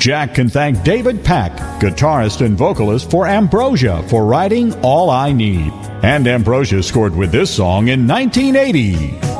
Jack can thank David Pack, guitarist and vocalist for Ambrosia, for writing All I Need. And Ambrosia scored with this song in 1980.